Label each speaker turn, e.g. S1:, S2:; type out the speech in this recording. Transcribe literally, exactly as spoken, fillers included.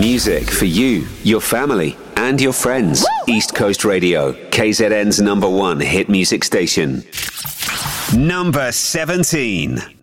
S1: Music for you, your family, and your friends. Woo! East Coast Radio, K Z N's number one hit music station. Number seventeen.